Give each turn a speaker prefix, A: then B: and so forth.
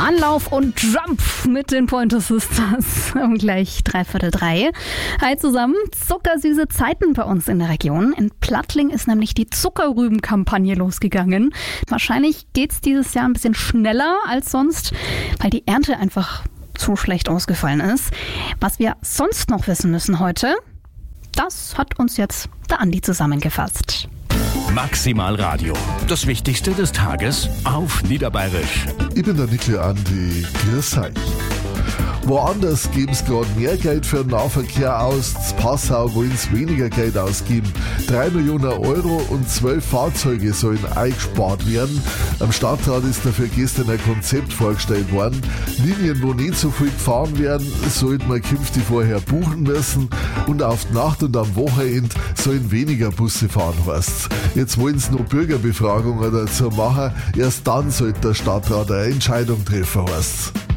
A: Anlauf und Jump mit den Pointer Sisters um gleich 2:45. Hi zusammen, zuckersüße Zeiten bei uns in der Region. In Plattling ist nämlich die Zuckerrübenkampagne losgegangen. Wahrscheinlich geht's dieses Jahr ein bisschen schneller als sonst, weil die Ernte einfach zu schlecht ausgefallen ist. Was wir sonst noch wissen müssen heute, das hat uns jetzt der Andi zusammengefasst.
B: Maximal Radio. Das Wichtigste des Tages auf Niederbayerisch.
C: Ich bin der Nikli Andi. Grüß euch. Woanders geben sie gerade mehr Geld für den Nahverkehr aus. Z Passau wollen sie weniger Geld ausgeben. 3 Millionen Euro und 12 Fahrzeuge sollen eingespart werden. Am Stadtrat ist dafür gestern ein Konzept vorgestellt worden. Linien, wo nicht so viel gefahren werden, sollte man künftig vorher buchen müssen. Und auf die Nacht und am Wochenende sollen weniger Busse fahren, heißt's. Jetzt wollen sie noch Bürgerbefragungen dazu machen. Erst dann sollte der Stadtrat eine Entscheidung treffen, heißt's.